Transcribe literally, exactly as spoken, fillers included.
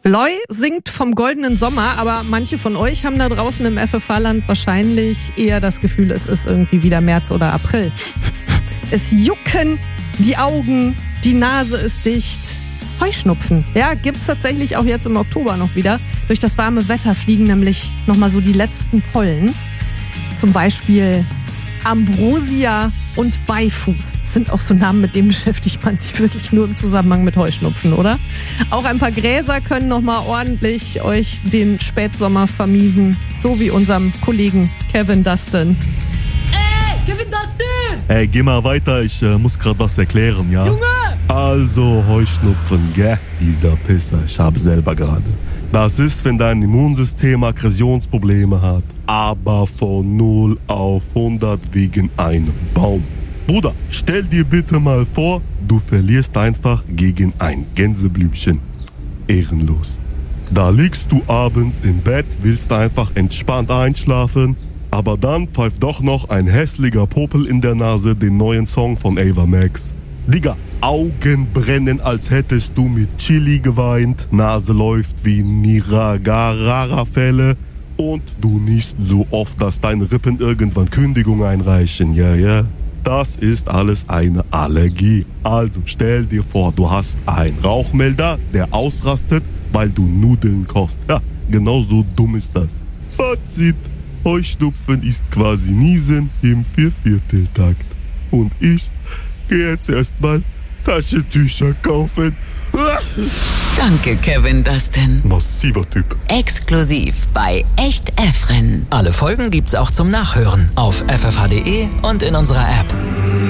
Loi singt vom goldenen Sommer, aber manche von euch haben da draußen im F F H-Land wahrscheinlich eher das Gefühl, es ist irgendwie wieder März oder April. Es jucken die Augen, die Nase ist dicht. Heuschnupfen, ja, gibt's tatsächlich auch jetzt im Oktober noch wieder. Durch das warme Wetter fliegen nämlich nochmal so die letzten Pollen. Zum Beispiel Ambrosia und Beifuß sind auch so Namen, mit denen beschäftigt man sich wirklich nur im Zusammenhang mit Heuschnupfen, oder? Auch ein paar Gräser können nochmal ordentlich euch den Spätsommer vermiesen, so wie unserem Kollegen Kevin Dustin. Ey, Kevin Dustin! Ey, geh mal weiter, ich äh, muss gerade was erklären, ja? Junge! Also, Heuschnupfen, gell? Dieser Pisser, ich hab selber gerade. Das ist, wenn dein Immunsystem Aggressionsprobleme hat. Aber von null auf hundert wegen einem Baum. Bruder, stell dir bitte mal vor, du verlierst einfach gegen ein Gänseblümchen. Ehrenlos. Da liegst du abends im Bett, willst einfach entspannt einschlafen, aber dann pfeift doch noch ein hässlicher Popel in der Nase den neuen Song von Ava Max. Digga, Augen brennen, als hättest du mit Chili geweint, Nase läuft wie Niagara-Fälle und du niest so oft, dass deine Rippen irgendwann Kündigung einreichen. Ja, ja, das ist alles eine Allergie. Also stell dir vor, du hast einen Rauchmelder, der ausrastet, weil du Nudeln kochst. Ja, genau so dumm ist das. Fazit, Heuschnupfen ist quasi Niesen im Viervierteltakt. Und ich gehe jetzt erstmal Taschentücher kaufen. Danke, Kevin Dustin. Massiver Typ. Exklusiv bei Echt Efren. Alle Folgen gibt's auch zum Nachhören auf f f h punkt d e und in unserer App.